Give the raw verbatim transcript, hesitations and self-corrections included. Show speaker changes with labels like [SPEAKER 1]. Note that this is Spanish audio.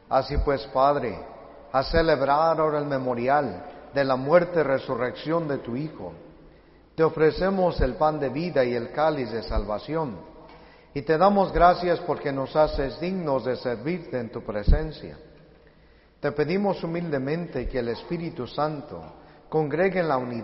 [SPEAKER 1] Así pues, Padre, a celebrar ahora el memorial de la muerte y resurrección de tu Hijo, te ofrecemos el pan de vida y el cáliz de salvación, y te damos gracias porque nos haces dignos de servirte en tu presencia. Te pedimos humildemente que el Espíritu Santo congregue en la unidad